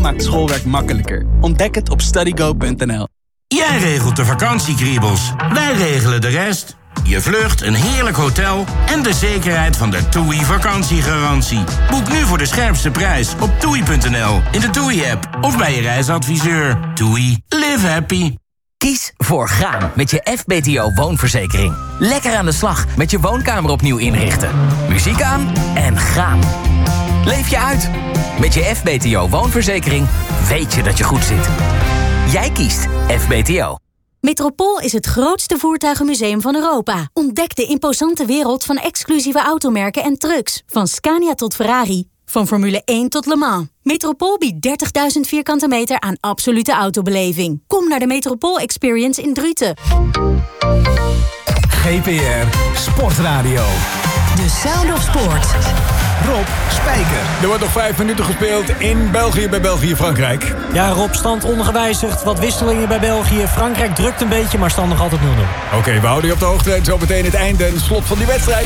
maakt schoolwerk makkelijker. Ontdek het op studygo.nl. Jij regelt de vakantiekriebels. Wij regelen de rest. Je vlucht, een heerlijk hotel en de zekerheid van de TUI vakantiegarantie. Boek nu voor de scherpste prijs op TUI.nl, in de TUI-app of bij je reisadviseur. TUI. Live happy. Kies voor gaan met je FBTO woonverzekering. Lekker aan de slag met je woonkamer opnieuw inrichten. Muziek aan en gaan. Leef je uit. Met je FBTO woonverzekering weet je dat je goed zit. Jij kiest FBTO. Metropool is het grootste voertuigenmuseum van Europa. Ontdek de imposante wereld van exclusieve automerken en trucks. Van Scania tot Ferrari. Van Formule 1 tot Le Mans. Metropool biedt 30.000 vierkante meter aan absolute autobeleving. Kom naar de Metropool Experience in Druten. GPR Sportradio. The Sound of Sport. Rob Spijker. Er wordt nog 5 minuten gespeeld in België bij België-Frankrijk. Ja, Rob, stand ongewijzigd. Wat wisselingen bij België. Frankrijk drukt een beetje, maar stand nog altijd 0-0. Oké, we houden je op de hoogte en zo meteen het einde en slot van die wedstrijd.